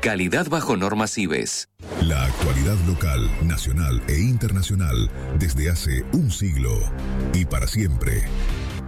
Calidad bajo normas IBES. La actualidad local, nacional e internacional desde hace un siglo y para siempre.